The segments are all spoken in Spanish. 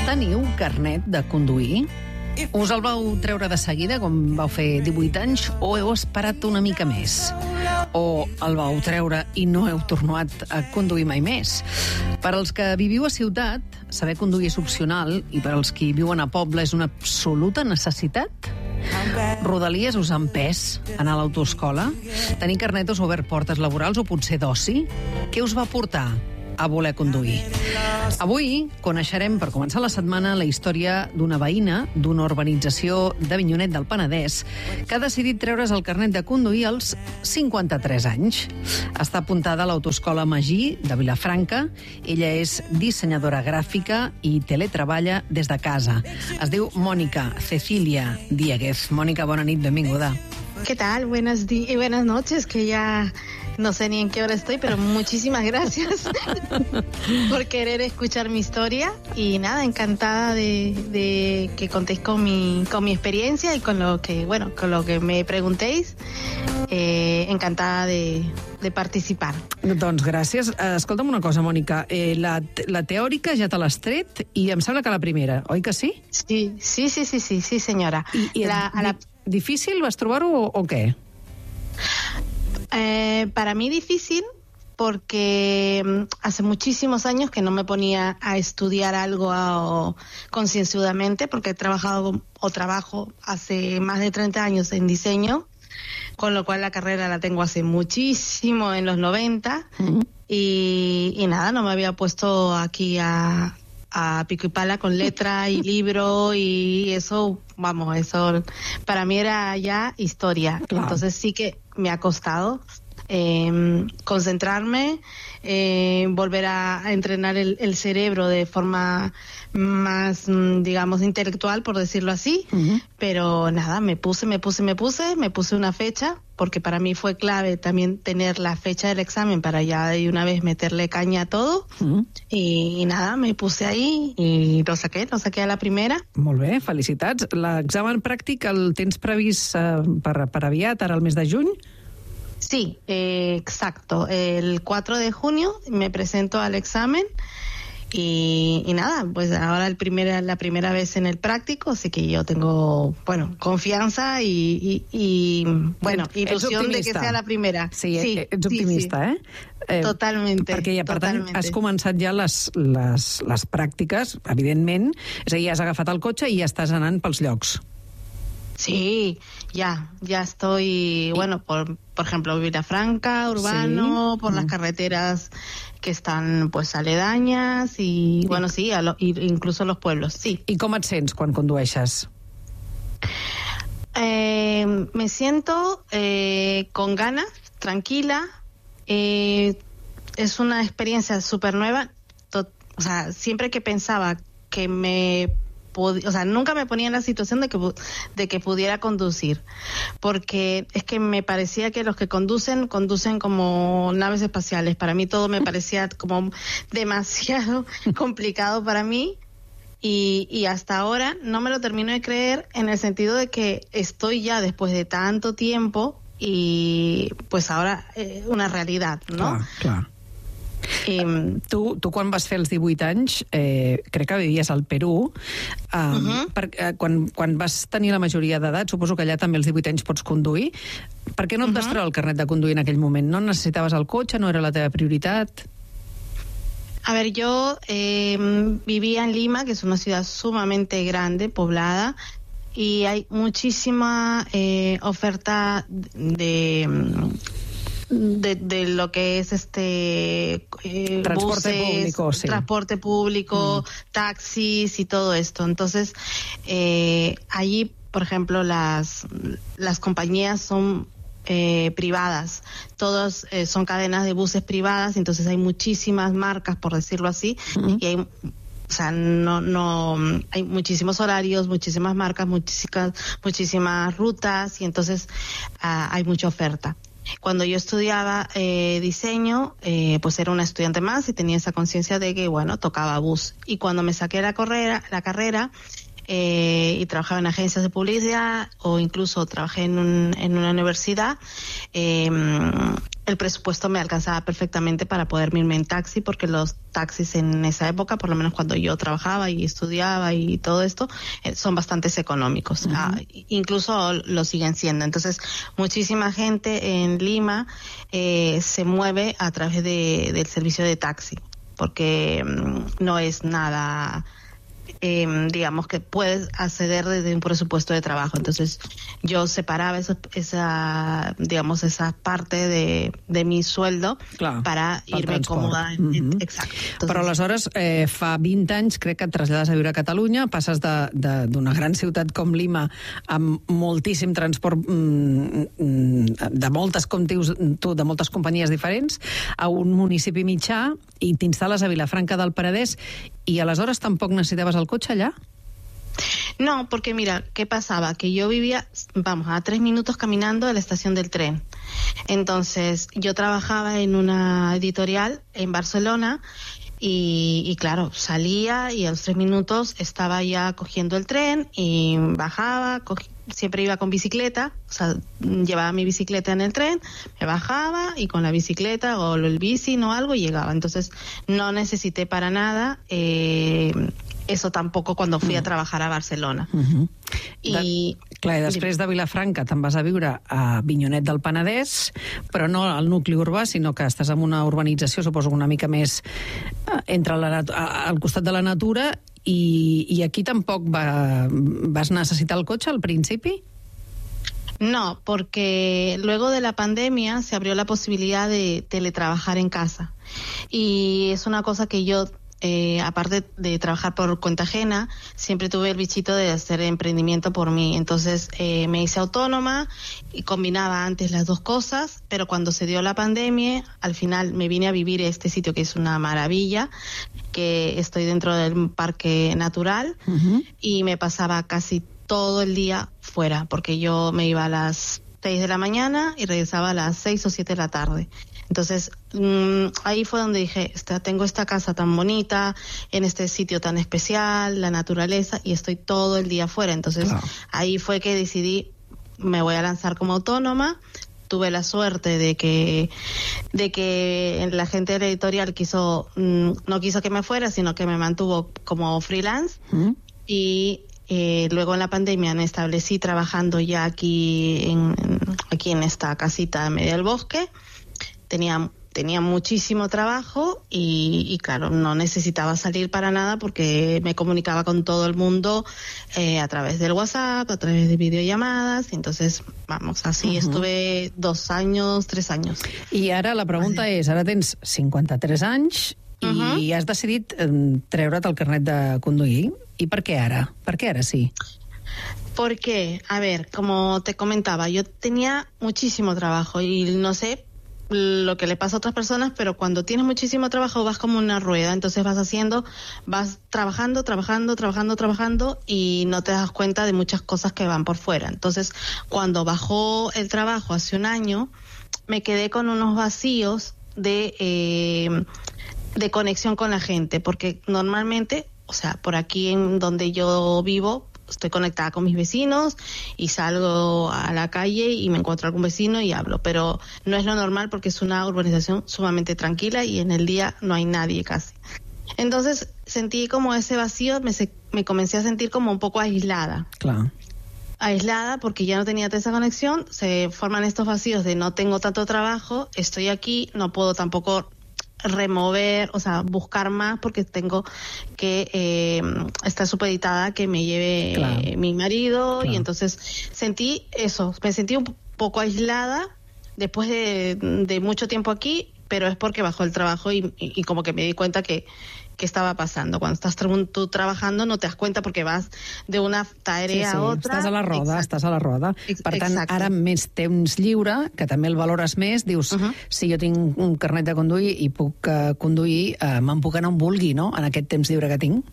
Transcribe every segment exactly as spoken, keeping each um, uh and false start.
Teniu carnet de conduir? Us el vau treure de seguida, com vau fer divuit anys, o heu esperat una mica més? O el vau treure i no heu tornat a conduir mai més? Per als que viviu a ciutat, saber conduir és opcional, i per als que viuen a poble és una absoluta necessitat? Rodalies us ha empès anar a l'autoescola? Tenir carnet us ha obert portes laborals o potser d'oci? Què us va portar a voler conduir? Avui coneixerem, per començar la setmana, la història d'una veïna d'una urbanització d'Avinyonet del Penedès que ha decidit treure's el carnet de conduir als cinquanta-tres anys. Està apuntada a l'autoescola Magí de Vilafranca. Ella és dissenyadora gràfica i teletreballa des de casa. Es diu Mónica Cecilia Dieguez. Mónica, bona nit, benvinguda. ¿Qué tal? Buenas, di- y buenas noches, que ya no sé ni en qué hora estoy, pero muchísimas gracias por querer escuchar mi historia y nada, encantada de, de que contéis con mi, con mi experiencia y con lo que, bueno, con lo que me preguntéis, eh, encantada de, de participar. Doncs gràcies. Escolta'm una cosa, Mònica, eh, la, la teòrica ja te l'has tret i em sembla que la primera, oi que sí? Sí, sí, sí, sí, sí, sí, señora. I, i la, a la... Difícil vas trobar-ho o, o què? Eh, para mí difícil porque hace muchísimos años que no me ponía a estudiar algo a, concienzudamente, porque he trabajado o trabajo hace más de treinta años en diseño, con lo cual la carrera la tengo hace muchísimo, en los noventa, uh-huh. y, y nada, no me había puesto aquí a... a pico y pala con letra y libro y eso, vamos, eso para mí era ya historia. Claro. Entonces sí que me ha costado eh, concentrarme, eh, volver a, a entrenar el, el cerebro de forma más, digamos, intelectual, por decirlo así, uh-huh. pero nada, me puse, me puse, me puse, me puse una fecha, porque para mí fue clave también tener la fecha del examen para ya de una vez meterle caña a todo, uh-huh. y, y nada, me puse ahí i lo saqué, lo saqué a la primera. Molt bé, felicitats. L'examen pràctic el tens previst eh, per, per aviat, ara el mes de juny? Sí, eh, exacto. El cuatro de junio me presento al examen. Y, y nada, pues ahora el primer, la primera vez en el práctico, así que yo tengo, bueno, confianza y, y, y bueno, ilusión de que sea la primera. Sí, sí, ets optimista, sí, sí. eh? eh? Totalmente. Perquè, ja, per tant, totalmente. has començat ja les, les, les pràctiques, evidentment, és a dir, has agafat el cotxe i ja estàs anant pels llocs. Sí, ya, ya estoy, bueno, por, por ejemplo, Vilafranca, Urbano, sí. por mm. las carreteras que están pues aledañas y, bueno, sí, a lo, incluso los pueblos, sí. I com et sents quan condueixes? Eh, me siento eh, con ganas, tranquila, eh, es una experiencia súper nueva, to- o sea, siempre que pensaba que me... o sea, nunca me ponía en la situación de que, de que pudiera conducir, porque es que me parecía que los que conducen, conducen como naves espaciales. Para mí todo me parecía como demasiado complicado para mí, y, y hasta ahora no me lo termino de creer, en el sentido de que estoy ya después de tanto tiempo y pues ahora eh, una realidad, ¿no? Clar, clar. Eh, tu, tu quan vas fer els divuit anys, eh, crec que vivies al Perú, eh, uh-huh. per, eh, quan, quan vas tenir la majoria d'edat, suposo que allà també als divuit anys pots conduir, per què no et vas uh-huh. treure el carnet de conduir en aquell moment? No necessitaves el cotxe, no era la teva prioritat? A ver, yo eh, vivía en Lima, que es una ciudad sumamente grande, poblada, y hay muchísima eh, oferta de... De, de lo que es este eh, transporte buses, público, sí. transporte público, mm. taxis y todo esto. Entonces, eh, allí, por ejemplo, las, las compañías son eh, privadas, todas eh, son cadenas de buses privadas, entonces hay muchísimas marcas, por decirlo así, mm. y hay... O sea, no, no, hay muchísimos horarios, muchísimas marcas, muchísimas, muchísimas rutas, y entonces uh, hay mucha oferta. Cuando yo estudiaba eh, diseño, eh, pues era una estudiante más y tenía esa conciencia de que, bueno, tocaba bus. Y cuando me saqué la carrera, la carrera eh, y trabajaba en agencias de publicidad o incluso trabajé en, un, en una universidad, eh, el presupuesto me alcanzaba perfectamente para poder irme en taxi, porque los taxis en esa época, por lo menos cuando yo trabajaba y estudiaba y todo esto, eh, son bastante económicos. Uh-huh. Ah, incluso lo siguen siendo. Entonces, muchísima gente en Lima eh, se mueve a través de, del servicio de taxi, porque mm, no es nada... Eh, digamos que puedes acceder desde un presupuesto de trabajo. Entonces yo separaba eso, esa digamos esa parte de, de mi sueldo. Clar, para irme còmoda. Mm-hmm. Exacte. Entonces, però aleshores eh, fa vint anys crec que et trasllades a viure a Catalunya, passes d'una gran ciutat com Lima amb moltíssim transport mm, de moltes, com dius tu, de moltes companyies diferents, a un municipi mitjà i t'instal·les a Vilafranca del Penedès, y aleshores tampoco necesitabas el coche allá. No, porque mira, ¿qué pasaba? Que yo vivía, vamos, a tres minutos caminando de la estación del tren. Entonces, yo trabajaba en una editorial en Barcelona y, y claro, salía y a los tres minutos estaba ya cogiendo el tren y bajaba, cogí, siempre iba con bicicleta, o sea, llevaba mi bicicleta en el tren, me bajaba y con la bicicleta o el bici o algo llegaba. Entonces, no necesité para nada eh, eso tampoco cuando fui a trabajar a Barcelona. Uh-huh. I, de, clar, i després de Vilafranca te'n vas a viure a Avinyonet del Penedès, però no al nucli urbà, sinó que estàs en una urbanització, suposo, una mica més entre la, al costat de la natura, i, i aquí tampoc va, vas necessitar el cotxe al principi? No, porque luego de la pandemia se abrió la posibilidad de teletrabajar en casa. Y es una cosa que yo... Eh, aparte de trabajar por cuenta ajena, siempre tuve el bichito de hacer emprendimiento por mí. Entonces eh, me hice autónoma y combinaba antes las dos cosas, pero cuando se dio la pandemia, al final me vine a vivir a este sitio que es una maravilla, que estoy dentro del parque natural. Uh-huh. Y me pasaba casi todo el día fuera, porque yo me iba a las seis de la mañana y regresaba a las seis o siete de la tarde. Entonces, mmm, ahí fue donde dije, esta, tengo esta casa tan bonita, en este sitio tan especial, la naturaleza, y estoy todo el día afuera. Entonces, claro, ahí fue que decidí, me voy a lanzar como autónoma. Tuve la suerte de que de que la gente de la editorial quiso, mmm, no quiso que me fuera, sino que me mantuvo como freelance. ¿Mm? Y eh, luego en la pandemia me establecí trabajando ya aquí en, aquí en esta casita en medio del bosque. Tenía, tenía muchísimo trabajo y, y claro, no necesitaba salir para nada porque me comunicaba con todo el mundo eh, a través del WhatsApp, a través de videollamadas. Entonces, vamos, así uh-huh. estuve dos años, tres años. I ara la pregunta és, ara tens cinquanta-tres anys i uh-huh. has decidit eh, treure't el carnet de conduir. I per què ara? Per què ara sí? Porque, a ver, como te comentaba, yo tenía muchísimo trabajo y no sé lo que le pasa a otras personas, pero cuando tienes muchísimo trabajo vas como una rueda, entonces vas haciendo, vas trabajando, trabajando, trabajando, trabajando y no te das cuenta de muchas cosas que van por fuera. Entonces, cuando bajó el trabajo hace un año, me quedé con unos vacíos de, eh, de conexión con la gente, porque normalmente, o sea, por aquí en donde yo vivo, estoy conectada con mis vecinos y salgo a la calle y me encuentro algún vecino y hablo, pero no es lo normal porque es una urbanización sumamente tranquila y en el día no hay nadie casi. Entonces sentí como ese vacío, me, se, me comencé a sentir como un poco aislada. Claro. Aislada porque ya no tenía esa conexión, se forman estos vacíos de no tengo tanto trabajo, estoy aquí, no puedo tampoco remover, o sea, buscar más porque tengo que eh, estar supeditada que me lleve claro. eh, mi marido claro. y entonces sentí eso, me sentí un poco aislada después de, de mucho tiempo aquí, pero es porque bajó el trabajo y, y, y como que me di cuenta que que estaba pasando. Cuando estás tú trabajando no te das cuenta perquè vas d'una tarea sí, sí. a otra. Estàs a la roda, Exacte. estàs a la roda. Per tant, Exacte. Ara amb més temps lliure, que també el valores més, dius, uh-huh. si jo tinc un carnet de conduir i puc uh, conduir, uh, me'n puc anar on vulgui, no?, en aquest temps lliure que tinc.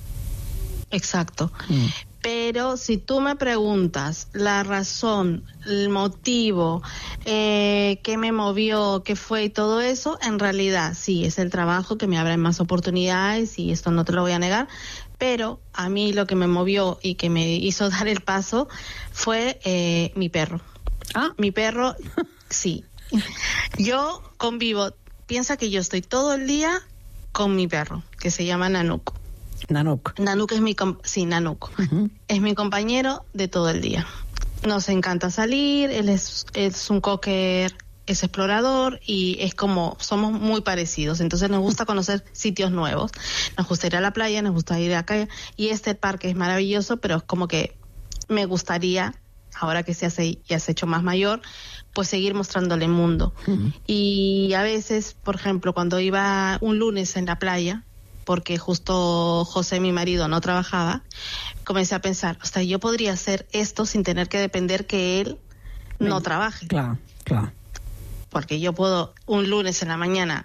Exacto. Mm. Pero si tú me preguntas la razón, el motivo, eh, qué me movió, qué fue y todo eso, en realidad sí, es el trabajo que me abre más oportunidades y esto no te lo voy a negar, pero a mí lo que me movió y que me hizo dar el paso fue eh, mi perro. Ah. Mi perro, sí. Yo convivo, piensa que yo estoy todo el día con mi perro, que se llama Nanuk. Nanuk. Nanuk es mi, sí, Nanuk. Uh-huh. Es mi compañero de todo el día. Nos encanta salir, él es, es un cocker, es explorador y es como, somos muy parecidos, entonces nos gusta conocer sitios nuevos, nos gusta ir a la playa, nos gusta ir acá, y este parque es maravilloso, pero es como que me gustaría, ahora que se hace, ya se ha hecho más mayor, pues seguir mostrándole el mundo. Uh-huh. Y a veces, por ejemplo, cuando iba un lunes en la playa, porque justo José, mi marido, no trabajaba, comencé a pensar, o sea, yo podría hacer esto sin tener que depender que él no Bien. trabaje. Claro, claro. Porque yo puedo un lunes en la mañana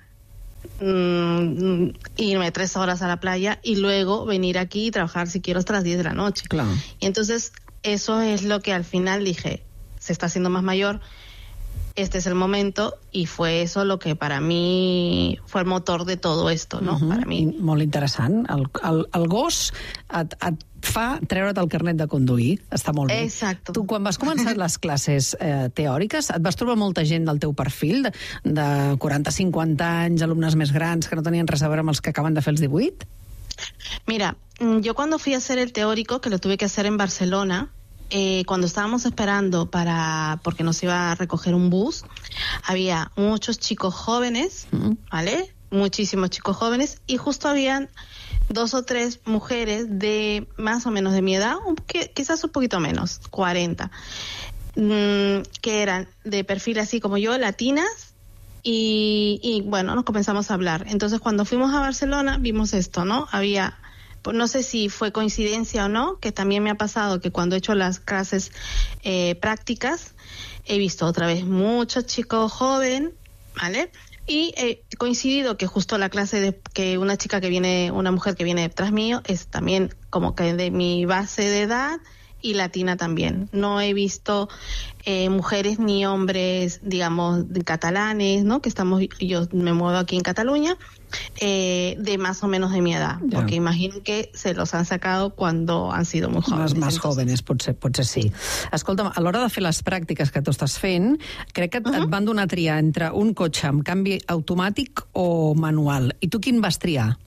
mmm, irme tres horas a la playa y luego venir aquí y trabajar si quiero hasta las diez de la noche. Claro. Y entonces eso es lo que al final dije, se está haciendo más mayor, este es el momento, y fue eso lo que para mi fue el motor de todo esto, no? Uh-huh. Para mi... Molt interessant. El, el, el gos et, et fa treure't el carnet de conduir. Està molt bé. Exacto. Tu, quan vas començar les classes eh, teòriques, et vas trobar molta gent del teu perfil, de, de quaranta a cinquanta anys, alumnes més grans que no tenien res a veure amb els que acaben de fer els divuit? Mira, yo cuando fui a hacer el teórico, que lo tuve que hacer en Barcelona, Eh, cuando estábamos esperando para, porque nos iba a recoger un bus, había muchos chicos jóvenes, ¿vale? Muchísimos chicos jóvenes, y justo habían dos o tres mujeres de más o menos de mi edad, que, quizás un poquito menos, cuarenta, mmm, que eran de perfil así como yo, latinas, y, y bueno, nos comenzamos a hablar. Entonces cuando fuimos a Barcelona vimos esto, ¿no? Había... No sé si fue coincidencia o no, que también me ha pasado que cuando he hecho las clases eh, prácticas, he visto otra vez muchos chicos jóvenes, ¿vale? Y he coincidido que justo la clase de que una chica que viene, una mujer que viene detrás mío, es también como que de mi base de edad y latina también. No he visto eh, mujeres ni hombres, digamos, catalanes, ¿no? Que estamos, yo me muevo aquí en Cataluña, eh, de más o menos de mi edad, yeah. Porque imagino que se los han sacado cuando han sido muy jóvenes. Més, més jóvenes, potser, potser sí. Escolta'm, a l'hora de fer les pràctiques que tu estàs fent, crec que et, uh-huh. et van donar a triar entre un cotxe amb canvi automàtic o manual. I tu quin vas triar?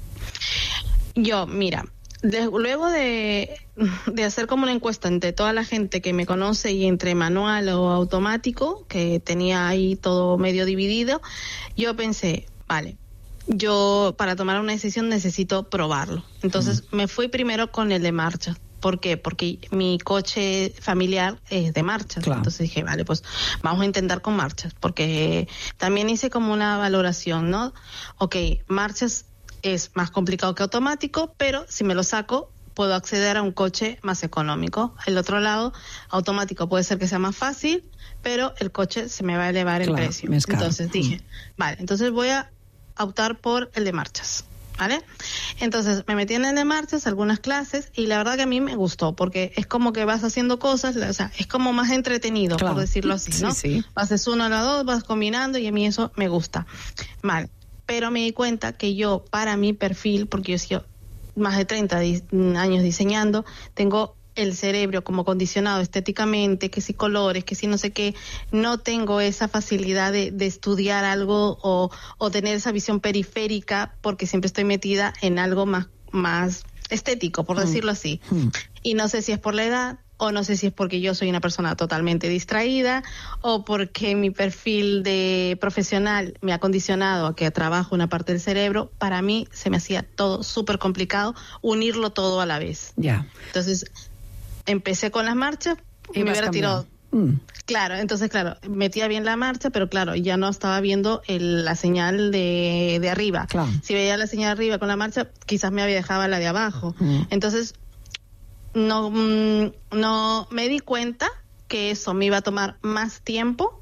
Yo, mira... De, luego de, de hacer como una encuesta entre toda la gente que me conoce y entre manual o automático, que tenía ahí todo medio dividido, yo pensé, vale, yo para tomar una decisión necesito probarlo. Entonces mm. me fui primero con el de marcha. ¿Por qué? Porque mi coche familiar es de marchas. Claro. Entonces dije, vale, pues vamos a intentar con marchas. Porque también hice como una valoración, ¿no? Ok, marchas es más complicado que automático, pero si me lo saco puedo acceder a un coche más económico. El otro lado, automático puede ser que sea más fácil, pero el coche se me va a elevar el precio. Entonces dije, vale, entonces voy a optar por el de marchas, ¿vale? Entonces me metí en el de marchas, algunas clases, y la verdad que a mí me gustó, porque es como que vas haciendo cosas, o sea, es como más entretenido, claro, por decirlo así, ¿no? Sí, sí. Haces uno a la dos, vas combinando, y a mí eso me gusta. Vale. Pero me di cuenta que yo, para mi perfil, porque yo he sido más de treinta di- años diseñando, tengo el cerebro como condicionado estéticamente, que si colores, que si no sé qué, no tengo esa facilidad de, de estudiar algo o, o tener esa visión periférica, porque siempre estoy metida en algo más, más estético, por decirlo así. Mm. Y no sé si es por la edad, o no sé si es porque yo soy una persona totalmente distraída, o porque mi perfil de profesional me ha condicionado a que trabajo una parte del cerebro. Para mí se me hacía todo súper complicado unirlo todo a la vez. Ya. Yeah. Entonces empecé con las marchas y me hubiera tirado... Mm. Claro, entonces claro, metía bien la marcha, pero claro, ya no estaba viendo el, la señal de, de arriba. Claro. Si veía la señal de arriba con la marcha, quizás me había dejado la de abajo. Mm. Entonces... No, no me di cuenta que eso me iba a tomar más tiempo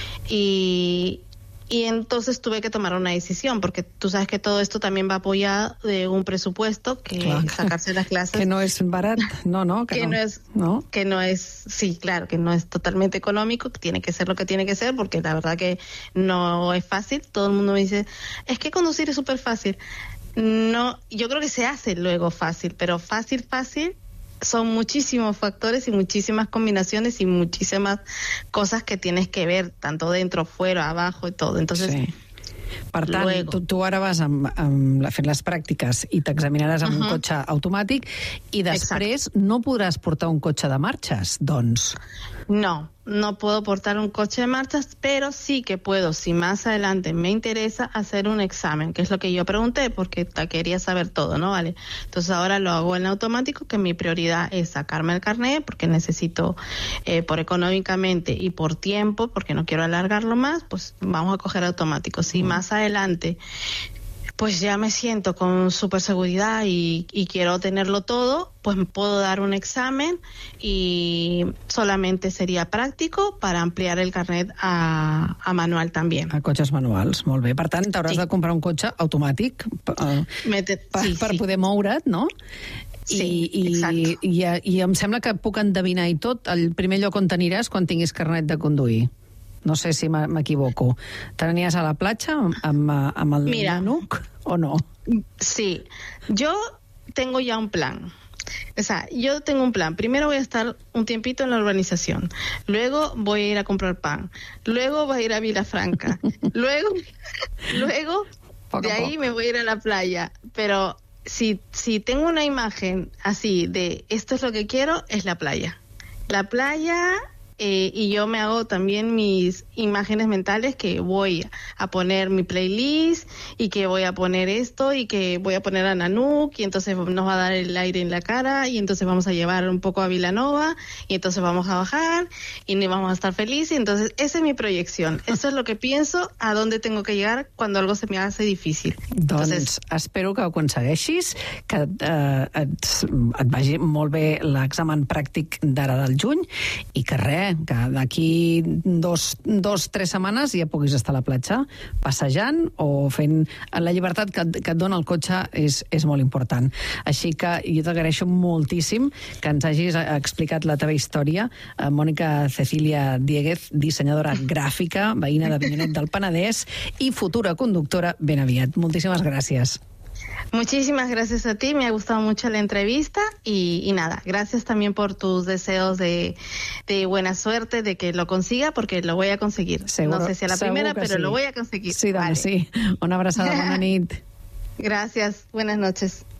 y, y entonces tuve que tomar una decisión, porque tú sabes que todo esto también va apoyado de un presupuesto, que claro, sacarse las clases que no es barato, no, no, que, que no. no es, ¿no? que no es, sí, claro, que no es totalmente económico, que tiene que ser lo que tiene que ser, porque la verdad que no es fácil. Todo el mundo me dice, es que conducir es súper fácil. No, yo creo que se hace luego fácil, pero fácil, fácil son muchísimos factores y muchísimas combinaciones y muchísimas cosas que tienes que ver, tanto dentro, fuera, abajo y todo. Entonces, sí. Per tant, luego. tu, tu ara vas amb, amb la, fent les pràctiques i t'examinaràs amb uh-huh. un cotxe automàtic i després Exacte. No podràs portar un cotxe de marxes, doncs. No, no puedo portar un coche de marchas, pero sí que puedo, si más adelante me interesa, hacer un examen, que es lo que yo pregunté, porque quería saber todo, ¿no? Vale. Entonces ahora lo hago en automático, que mi prioridad es sacarme el carnet, porque necesito, eh, por económicamente y por tiempo, porque no quiero alargarlo más, pues vamos a coger automático. Si mm. más adelante pues ya me siento con súper seguridad y, y quiero tenerlo todo, pues puedo dar un examen y solamente sería práctico para ampliar el carnet a, a manual també. A cotxes manuals, molt bé. Per tant, t'hauràs sí. de comprar un cotxe automàtic uh, Mete, per, sí, per sí. poder moure't, no? Sí, I, i, exacte. I, i, I em sembla que puc endevinar i tot el primer lloc on t'aniràs quan tinguis carnet de conduir. No sé si m'equivoco. ¿T'anirías a la platja amb, amb el Mira, Nanuc o no? Sí, yo tengo ya un plan. O sea, yo tengo un plan. Primero voy a estar un tiempito en la urbanización. Luego voy a ir a comprar pan. Luego voy a ir a Vilafranca. luego, luego poco de ahí me voy a ir a la playa. Pero si, si tengo una imagen así de esto es lo que quiero, es la playa. La playa... Eh, y yo me hago también mis imágenes mentales que voy a poner mi playlist y que voy a poner esto y que voy a poner a Nanuc y entonces nos va a dar el aire en la cara y entonces vamos a llevar un poco a Vilanova y entonces vamos a bajar y ni vamos a estar felices. Entonces esa es mi proyección. Eso es lo que pienso a dónde tengo que llegar cuando algo se me hace difícil. Entonces, doncs espero que ho aconsegueixis, que eh, et, et vagi molt bé l'examen pràctic d'ara del juny i que res, que d'aquí dos, dos, tres setmanes ja puguis estar a la platja passejant o fent la llibertat que, que et dona el cotxe és, és molt important. Així que jo t'agraeixo moltíssim que ens hagis explicat la teva història. Mònica Cecília Dieguez, dissenyadora gràfica, veïna d'Avinyonet del Penedès i futura conductora ben aviat. Moltíssimes gràcies. Muchísimas gracias a ti, me ha gustado mucho la entrevista y, y nada, gracias también por tus deseos de, de buena suerte, de que lo consiga, porque lo voy a conseguir. Seguro, no sé si a la primera, pero sí. lo voy a conseguir. Sí, dona, vale. sí. Una abraçada, bona nit. Gracias, buenas noches.